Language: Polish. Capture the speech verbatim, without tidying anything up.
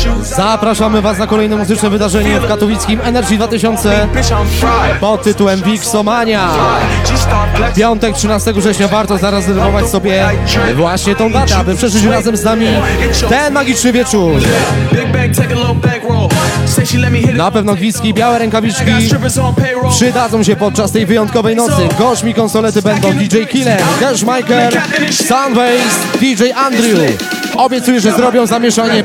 Zapraszamy Was na kolejne muzyczne wydarzenie w katowickim Energy dwa tysiące pod tytułem Wixomania. Piątek trzynastego września. Warto zarezerwować sobie właśnie tą datę, aby przeżyć razem z nami ten magiczny wieczór. Na pewno gwizdki i białe rękawiczki przydadzą się podczas tej wyjątkowej nocy. Gośćmi konsolety będą D J Killer, Cashmaker, Sunbase, D J Andrew. Obiecuję, że zrobią zamieszanie.